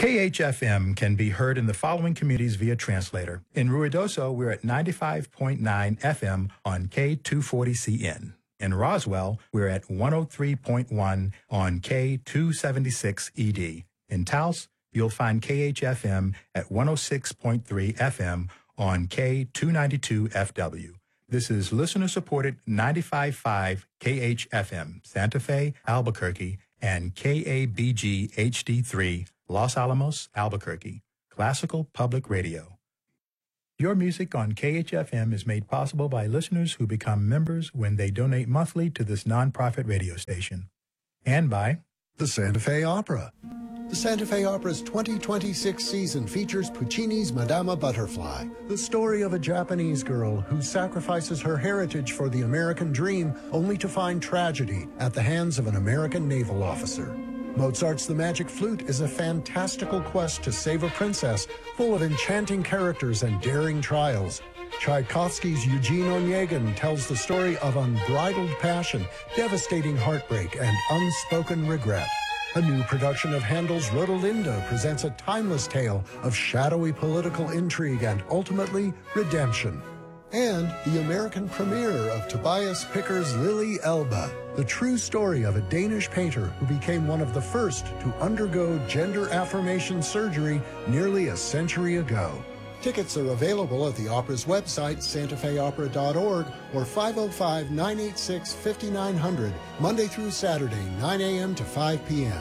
KHFM can be heard in the following communities via translator. In Ruidoso, we're at 95.9 FM on K240CN. In Roswell, we're at 103.1 on K276ED. In Taos, you'll find KHFM at 106.3 FM on K292FW. This is listener-supported 95.5 KHFM, Santa Fe, Albuquerque, and KABG HD3, Los Alamos, Albuquerque, Classical Public Radio. Your music on KHFM is made possible by listeners who become members when they donate monthly to this nonprofit radio station, and by the Santa Fe Opera. The Santa Fe Opera's 2026 season features Puccini's Madama Butterfly, the story of a Japanese girl who sacrifices her heritage for the American dream only to find tragedy at the hands of an American naval officer. Mozart's The Magic Flute is a fantastical quest to save a princess full of enchanting characters and daring trials. Tchaikovsky's Eugene Onegin tells the story of unbridled passion, devastating heartbreak, and unspoken regret. A new production of Handel's Rodelinda presents a timeless tale of shadowy political intrigue and, ultimately, redemption. And the American premiere of Tobias Picker's Lily Elba, the true story of a Danish painter who became one of the first to undergo gender affirmation surgery nearly a century ago. Tickets are available at the opera's website, santafeopera.org, or 505-986-5900, Monday through Saturday, 9 a.m. to 5 p.m.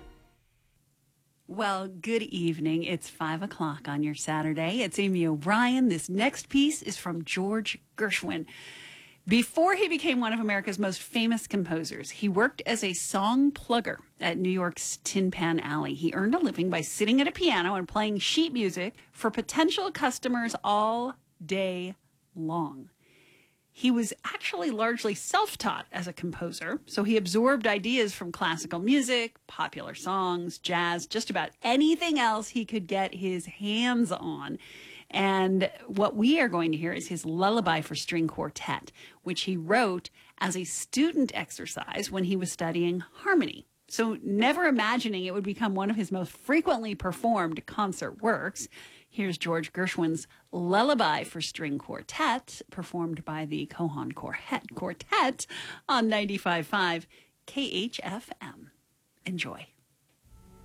Well, good evening. It's 5 o'clock on your Saturday. It's Amy O'Brien. This next piece is from George Gershwin. Before he became one of America's most famous composers, he worked as a song plugger at New York's Tin Pan Alley. He earned a living by sitting at a piano and playing sheet music for potential customers all day long. He was actually largely self-taught as a composer, so he absorbed ideas from classical music, popular songs, jazz, just about anything else he could get his hands on. And what we are going to hear is his Lullaby for String Quartet, which he wrote as a student exercise when he was studying harmony. So never imagining it would become one of his most frequently performed concert works, here's George Gershwin's Lullaby for String Quartet, performed by the Cohan Quartet on 95.5 KHFM. Enjoy.